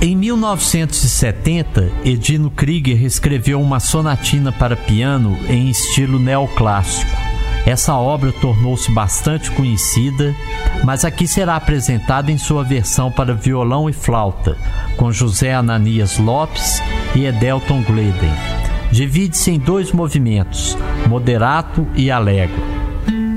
Em 1970, Edino Krieger escreveu uma sonatina para piano em estilo neoclássico. Essa obra tornou-se bastante conhecida, mas aqui será apresentada em sua versão para violão e flauta, com José Ananias Lopes e Edelton Gleden. Divide-se em 2 movimentos, moderato e allegro.